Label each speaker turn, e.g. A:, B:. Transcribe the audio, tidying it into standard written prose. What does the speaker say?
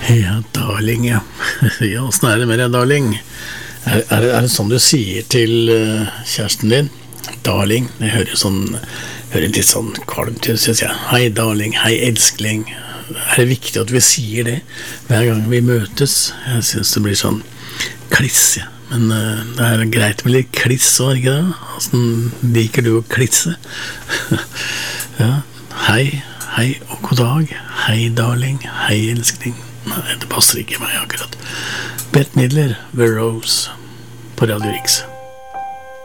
A: Ja, darling, ja. Ja, åssen det med deg, darling? Er det sånn du sier til kjæresten din? Darling, det hører litt sånn kvalmt ut, synes jeg. Hei, darling, hei, elskling. Er det viktig at vi sier det hver gang vi møtes? Jeg synes det blir sånn kliss, ja. Men det er greit med litt kliss også, ikke det? Hvordan liker du å klisse? Ja, hei og god dag. Hei, darling, hei, elskling. Nei, det passer ikke meg akkurat. Bette Midler, The Rose, på Radio Riks.